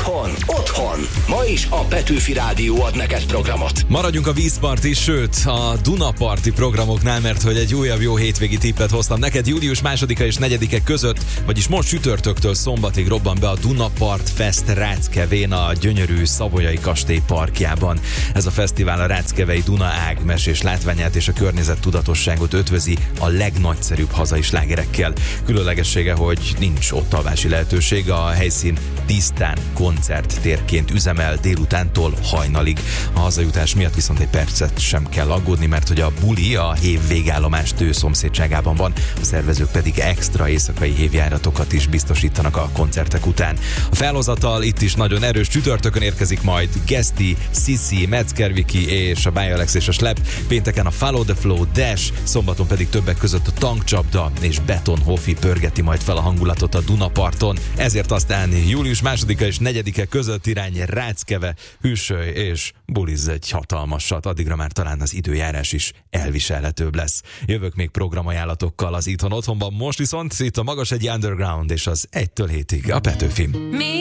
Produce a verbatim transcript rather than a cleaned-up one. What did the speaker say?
Itthon, otthon. Ma is a Petőfi Rádió ad neked programot. Maradjunk a vízparti, sőt a Dunaparti programoknál, mert hogy egy újabb jó hétvégi tippet hoztam neked. Július másodika és negyedike között, vagyis most csütörtöktől szombatig robban be a Dunapart Fest Ráckevén, a gyönyörű Savoyai kastély parkjában. Ez a fesztivál a ráckevei Duna ágmes és látványát és a környezettudatosságot ötvözi a legnagyszerűbb hazai slágerekkel. Különlegessége, hogy nincs ott alvási lehetőség, a helyszín tisztán koncerttérként üzemel délutántól hajnalig. A hazajutás miatt viszont egy percet sem kell aggódni, mert hogy a buli a hév végállomás tő szomszédságában van, a szervezők pedig extra éjszakai hévjáratokat is biztosítanak a koncertek után. A felhozatal itt is nagyon erős, csütörtökön érkezik majd Geszti, Sisi, Metzgerviki és a Bialex és a Slep, pénteken a Follow the Flow, Dash, szombaton pedig többek között a Tankcsapda és Beton Hofi pörgeti majd fel a hangulatot a Dunaparton. Ezért aztán július másodika és negyedike között irány Ráckeve, hűsölj és bulizz egy hatalmasat, addigra már talán az időjárás is elviselhetőbb lesz. Jövök még programajánlatokkal az Itthon Otthonban, most viszont itt a Magas egy Underground és az egytől hétig a Petőfim.